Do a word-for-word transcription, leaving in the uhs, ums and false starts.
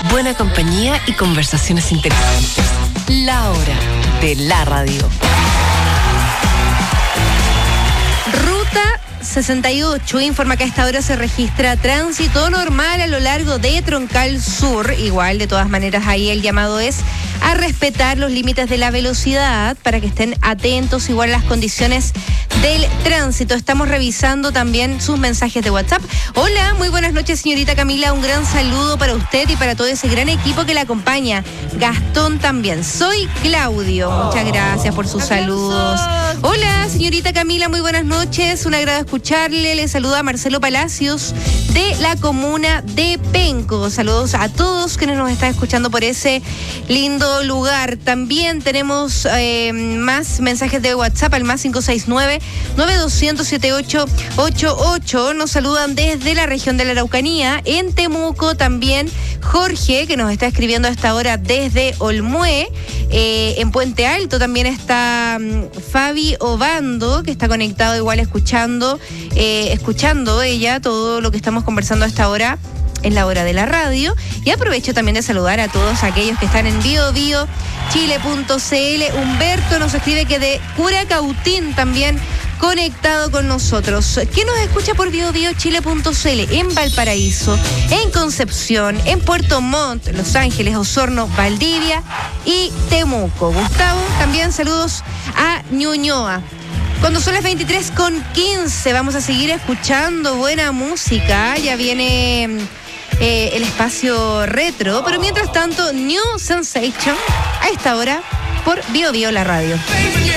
buena compañía y conversaciones interesantes. La hora de la radio. Ruta sesenta y ocho informa que a esta hora se registra tránsito normal a lo largo de Troncal Sur. Igual, de todas maneras, ahí el llamado es a respetar los límites de la velocidad para que estén atentos igual a las condiciones del tránsito. Estamos revisando también sus mensajes de WhatsApp. Hola, muy buenas noches, señorita Camila. Un gran saludo para usted y para todo ese gran equipo que la acompaña. Gastón también. Soy Claudio. Muchas gracias por sus saludos. Hola, señorita Camila. Muy buenas noches. Un agrado escucharle. Le saluda Marcelo Palacios de la comuna de Penco. Saludos a todos quienes nos están escuchando por ese lindo lugar. También tenemos eh, más mensajes de WhatsApp al más cinco seis nueve, nueve dos cero cero, siete ocho ocho ocho. Nos saludan desde la región de la Araucanía. En Temuco también Jorge, que nos está escribiendo a esta hora desde Olmué. Eh, en Puente Alto también está um, Fabi Obando, que está conectado igual escuchando, eh, escuchando ella todo lo que estamos conversando a esta hora en la hora de la radio. Y aprovecho también de saludar a todos aquellos que están en bio bio chile punto c l. Humberto nos escribe que de Curacautín también conectado con nosotros. ¿Quién nos escucha por bio bio chile punto c l? En Valparaíso, en Concepción, en Puerto Montt, Los Ángeles, Osorno, Valdivia y Temuco. Gustavo, también saludos a Ñuñoa. Cuando son las veintitrés con quince, vamos a seguir escuchando buena música. Ya viene eh, el espacio retro, pero mientras tanto, New Sensation a esta hora por Bio Bio la radio.